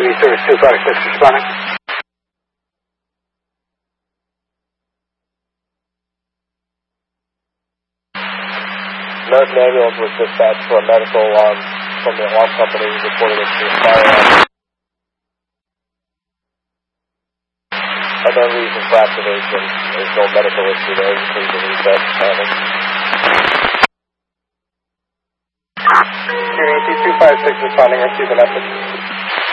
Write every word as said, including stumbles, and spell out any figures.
Community Service two five six responding. American ambulance was dispatched for a medical alarm from the alarm company reporting it to the fire alarm. Unknown reason for activation. There's no medical issue there. You please release that channel. Community two five six responding. Receive the message.